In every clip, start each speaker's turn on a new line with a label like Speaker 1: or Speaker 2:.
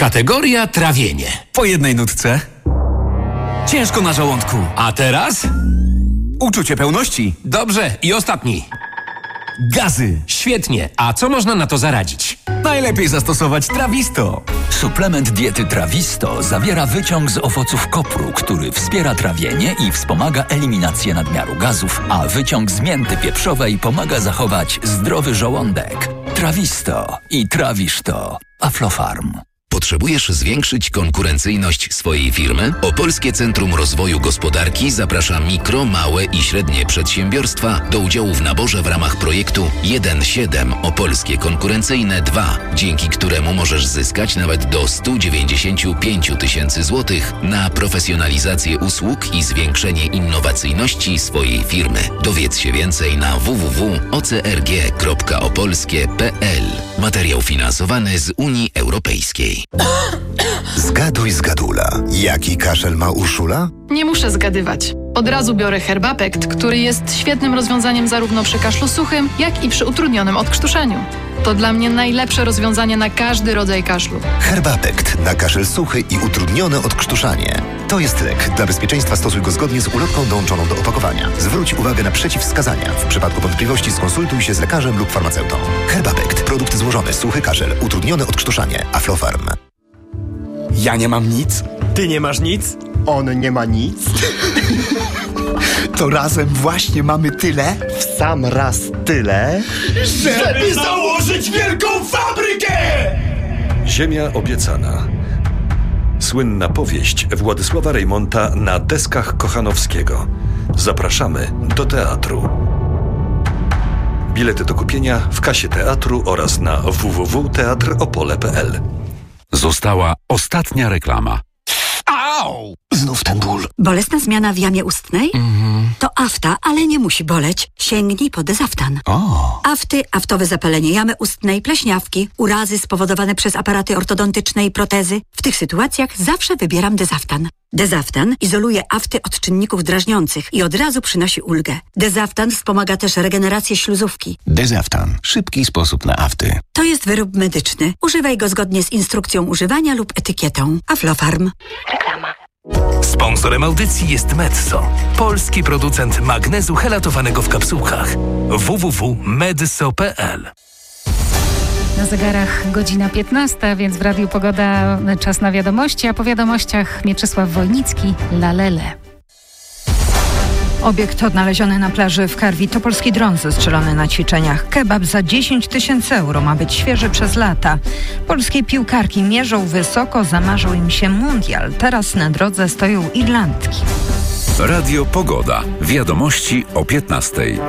Speaker 1: Kategoria trawienie.
Speaker 2: Po jednej nutce. Ciężko na żołądku.
Speaker 1: A teraz?
Speaker 2: Uczucie pełności.
Speaker 1: Dobrze, i ostatni.
Speaker 2: Gazy.
Speaker 1: Świetnie. A co można na to zaradzić?
Speaker 2: Najlepiej zastosować Trawisto.
Speaker 3: Suplement diety Trawisto zawiera wyciąg z owoców kopru, który wspiera trawienie i wspomaga eliminację nadmiaru gazów, a wyciąg z mięty pieprzowej pomaga zachować zdrowy żołądek. Trawisto i trawisz to. Aflofarm.
Speaker 4: Potrzebujesz zwiększyć konkurencyjność swojej firmy? Opolskie Centrum Rozwoju Gospodarki zaprasza mikro, małe i średnie przedsiębiorstwa do udziału w naborze w ramach projektu 1.7 Opolskie Konkurencyjne 2, dzięki któremu możesz zyskać nawet do 195 000 złotych na profesjonalizację usług i zwiększenie innowacyjności swojej firmy. Dowiedz się więcej na www.ocrg.opolskie.pl. Materiał finansowany z Unii Europejskiej.
Speaker 5: Zgaduj zgadula. Jaki kaszel ma Urszula?
Speaker 6: Nie muszę zgadywać. Od razu biorę Herbapekt, który jest świetnym rozwiązaniem zarówno przy kaszlu suchym, jak i przy utrudnionym odkrztuszaniu. To dla mnie najlepsze rozwiązanie na każdy rodzaj kaszlu.
Speaker 5: Herbapekt na kaszel suchy i utrudnione odkrztuszanie. To jest lek. Dla bezpieczeństwa stosuj go zgodnie z ulotką dołączoną do opakowania. Zwróć uwagę na przeciwwskazania. W przypadku wątpliwości skonsultuj się z lekarzem lub farmaceutą. Herbapekt. Produkt złożony. Suchy kaszel. Utrudnione odkrztuszanie. Aflofarm.
Speaker 2: Ja nie mam nic.
Speaker 7: Ty nie masz nic?
Speaker 8: On nie ma nic.
Speaker 7: To razem właśnie mamy tyle,
Speaker 8: W sam raz tyle,
Speaker 7: żeby założyć wielką fabrykę!
Speaker 9: Ziemia obiecana. Słynna powieść Władysława Reymonta na deskach Kochanowskiego. Zapraszamy do teatru. Bilety do kupienia w kasie teatru oraz na www.teatropole.pl.
Speaker 10: Została ostatnia reklama.
Speaker 2: Au! Znów ten ból.
Speaker 11: Bolesna zmiana w jamie ustnej? To afta, ale nie musi boleć. Sięgnij po Dezaftan. Afty, aftowe zapalenie jamy ustnej, pleśniawki, urazy spowodowane przez aparaty ortodontyczne i protezy. W tych sytuacjach zawsze wybieram Dezaftan. Dezaftan izoluje afty od czynników drażniących i od razu przynosi ulgę. Dezaftan wspomaga też regenerację śluzówki.
Speaker 5: Dezaftan. Szybki sposób na afty.
Speaker 11: To jest wyrób medyczny. Używaj go zgodnie z instrukcją używania lub etykietą. Aflofarm. Reklama.
Speaker 12: Sponsorem audycji jest Medzo, polski producent magnezu helatowanego w kapsułkach. www.medso.pl.
Speaker 13: Na zegarach godzina 15, więc w Radiu Pogoda czas na wiadomości, a po wiadomościach Mieczysław Wolnicki, Lalele.
Speaker 14: Obiekt odnaleziony na plaży w Karwi to polski dron zestrzelony na ćwiczeniach. Kebab za 10 000 euro ma być świeży przez lata. Polskie piłkarki mierzą wysoko, zamarzył im się mundial. Teraz na drodze stoją Irlandki.
Speaker 10: Radio Pogoda. Wiadomości o 15:00.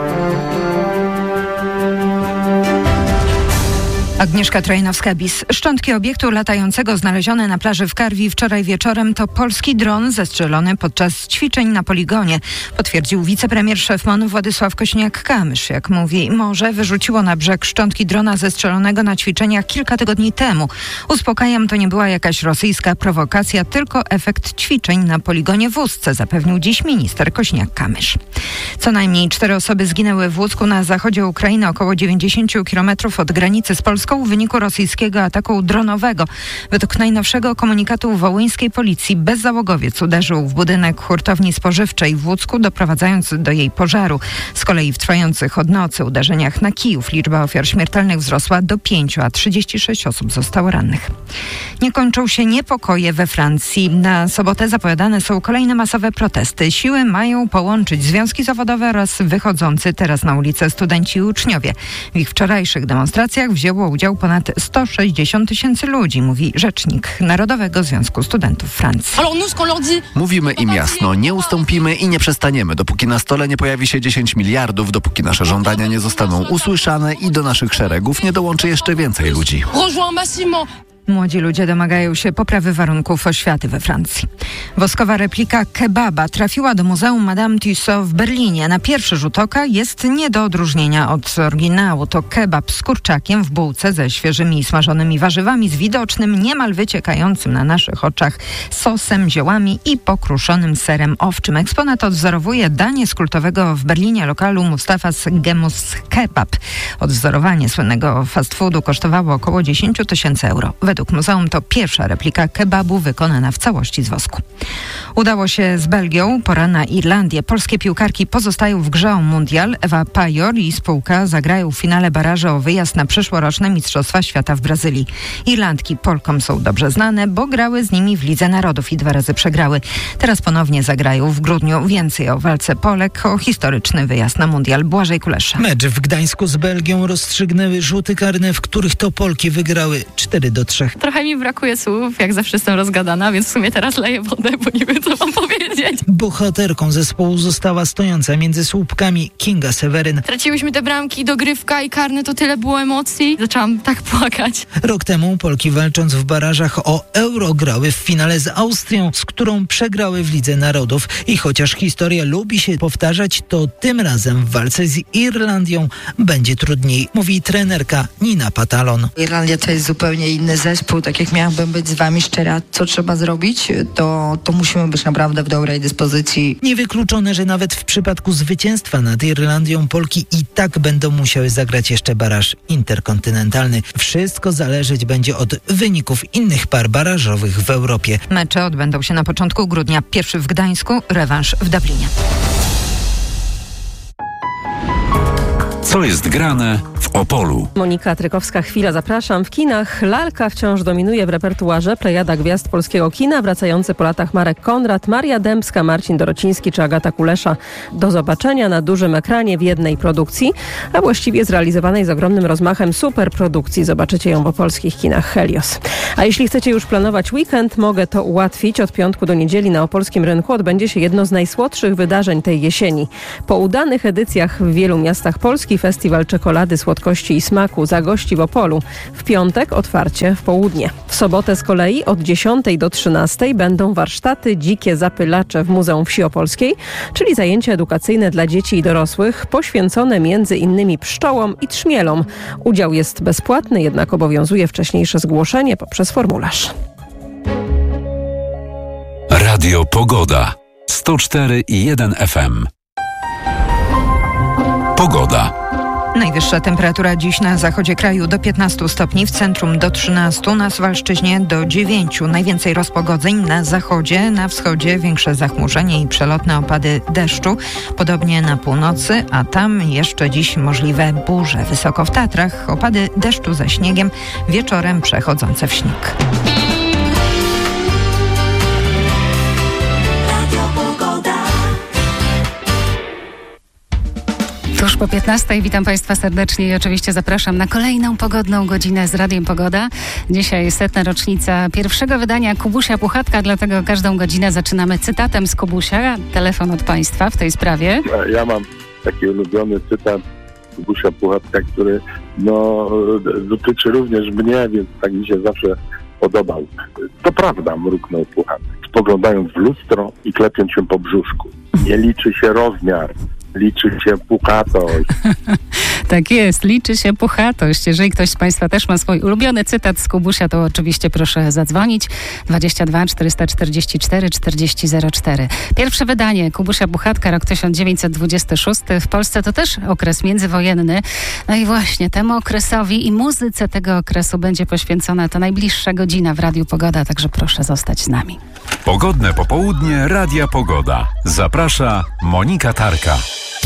Speaker 14: Agnieszka Trajnowska-Bis. Szczątki obiektu latającego znalezione na plaży w Karwi wczoraj wieczorem to polski dron zestrzelony podczas ćwiczeń na poligonie, potwierdził wicepremier szef MON Władysław Kosiniak-Kamysz. Jak mówi, morze wyrzuciło na brzeg szczątki drona zestrzelonego na ćwiczeniach kilka tygodni temu. Uspokajam, to nie była jakaś rosyjska prowokacja, tylko efekt ćwiczeń na poligonie w Ustce, zapewnił dziś minister Kosiniak-Kamysz. Co najmniej 4 osoby zginęły w Łucku na zachodzie Ukrainy, około 90 km od granicy z Polską, w wyniku rosyjskiego ataku dronowego. Według najnowszego komunikatu wołyńskiej policji bezzałogowiec uderzył w budynek hurtowni spożywczej w Łucku, doprowadzając do jej pożaru. Z kolei w trwających od nocy uderzeniach na Kijów liczba ofiar śmiertelnych wzrosła do 5, a 36 osób zostało rannych. Nie kończą się niepokoje we Francji. Na sobotę zapowiadane są kolejne masowe protesty. Siły mają połączyć związki zawodowe oraz wychodzący teraz na ulicę studenci i uczniowie. W ich wczorajszych demonstracjach wzięło udział ponad 160 000 ludzi, mówi rzecznik Narodowego Związku Studentów Francji.
Speaker 15: Mówimy im jasno, nie ustąpimy i nie przestaniemy, dopóki na stole nie pojawi się 10 miliardów, dopóki nasze żądania nie zostaną usłyszane i do naszych szeregów nie dołączy jeszcze więcej ludzi.
Speaker 14: Młodzi ludzie domagają się poprawy warunków oświaty we Francji. Woskowa replika kebaba trafiła do Muzeum Madame Tussauds w Berlinie. Na pierwszy rzut oka jest nie do odróżnienia od oryginału. To kebab z kurczakiem w bułce ze świeżymi smażonymi warzywami, z widocznym, niemal wyciekającym na naszych oczach sosem, ziołami i pokruszonym serem owczym. Eksponat odwzorowuje danie z kultowego w Berlinie lokalu Mustafa's Gemus Kebab. Odwzorowanie słynnego fast foodu kosztowało około 10 000 euro. Według Według muzeum to pierwsza replika kebabu wykonana w całości z wosku. Udało się z Belgią, pora na Irlandię. Polskie piłkarki pozostają w grze o mundial. Ewa Pajor i spółka zagrają w finale barażu o wyjazd na przyszłoroczne Mistrzostwa Świata w Brazylii. Irlandki Polkom są dobrze znane, bo grały z nimi w Lidze Narodów i 2 razy przegrały. Teraz ponownie zagrają w grudniu. Więcej o walce Polek, o historyczny wyjazd na mundial. Błażej Kulesza.
Speaker 16: Mecz w Gdańsku z Belgią rozstrzygnęły rzuty karne, w których to Polki wygrały 4-3.
Speaker 17: Trochę mi brakuje słów, jak zawsze jestem rozgadana, więc w sumie teraz leję wodę, bo nie wiem, co mam powiedzieć.
Speaker 16: Bohaterką zespołu została stojąca między słupkami Kinga Seweryn.
Speaker 17: Traciłyśmy te bramki, dogrywka i karne, to tyle było emocji. Zaczęłam tak płakać.
Speaker 16: Rok temu Polki, walcząc w barażach o Euro, grały w finale z Austrią, z którą przegrały w Lidze Narodów. I chociaż historia lubi się powtarzać, to tym razem w walce z Irlandią będzie trudniej, mówi trenerka Nina Patalon.
Speaker 18: Irlandia to jest zupełnie inny zespół, tak jak miałabym być z wami szczera, co trzeba zrobić, to musimy być naprawdę w dobrej dyspozycji.
Speaker 16: Niewykluczone, że nawet w przypadku zwycięstwa nad Irlandią Polki i tak będą musiały zagrać jeszcze baraż interkontynentalny. Wszystko zależeć będzie od wyników innych par barażowych w Europie.
Speaker 14: Mecze odbędą się na początku grudnia. Pierwszy w Gdańsku, rewanż w Dublinie.
Speaker 10: Co jest grane w Opolu?
Speaker 19: Monika Trykowska-Chwila, zapraszam. W kinach lalka wciąż dominuje w repertuarze. Plejada gwiazd polskiego kina, wracający po latach Marek Konrad, Maria Dębska, Marcin Dorociński czy Agata Kulesza. Do zobaczenia na dużym ekranie w jednej produkcji, a właściwie zrealizowanej z ogromnym rozmachem superprodukcji. Zobaczycie ją w opolskich kinach Helios. A jeśli chcecie już planować weekend, mogę to ułatwić. Od piątku do niedzieli na opolskim rynku odbędzie się jedno z najsłodszych wydarzeń tej jesieni. Po udanych edycjach w wielu miastach Polski Festiwal Czekolady, Słodkości i Smaku zagości w Opolu. W piątek otwarcie w południe. W sobotę z kolei od 10 do 13 będą warsztaty Dzikie Zapylacze w Muzeum Wsi Opolskiej, czyli zajęcia edukacyjne dla dzieci i dorosłych poświęcone między innymi pszczołom i trzmielom. Udział jest bezpłatny, jednak obowiązuje wcześniejsze zgłoszenie poprzez formularz.
Speaker 10: Radio Pogoda 104,1 FM. Pogoda.
Speaker 14: Najwyższa temperatura dziś na zachodzie kraju do 15 stopni, w centrum do 13, na Suwalszczyźnie do 9. Najwięcej rozpogodzeń na zachodzie, na wschodzie większe zachmurzenie i przelotne opady deszczu. Podobnie na północy, a tam jeszcze dziś możliwe burze. Wysoko w Tatrach opady deszczu ze śniegiem, wieczorem przechodzące w śnieg.
Speaker 13: Tuż po 15 witam Państwa serdecznie i oczywiście zapraszam na kolejną pogodną godzinę z Radiem Pogoda. Dzisiaj 100. rocznica pierwszego wydania Kubusia Puchatka, dlatego każdą godzinę zaczynamy cytatem z Kubusia. Telefon od Państwa w tej sprawie.
Speaker 20: Ja mam taki ulubiony cytat Kubusia Puchatka, który dotyczy również mnie, więc tak mi się zawsze podobał. To prawda, mruknął Puchatek, spoglądając w lustro i klepiąc się po brzuszku. Nie liczy się rozmiar, liczy się puchatość.
Speaker 13: Tak jest, liczy się puchatość. Jeżeli ktoś z Państwa też ma swój ulubiony cytat z Kubusia, to oczywiście proszę zadzwonić. 22 444 4004. Pierwsze wydanie Kubusia Puchatka, rok 1926. W Polsce to też okres międzywojenny. No i właśnie temu okresowi i muzyce tego okresu będzie poświęcona ta najbliższa godzina w Radiu Pogoda, także proszę zostać z nami.
Speaker 10: Pogodne popołudnie Radia Pogoda. Zaprasza Monika Tarka.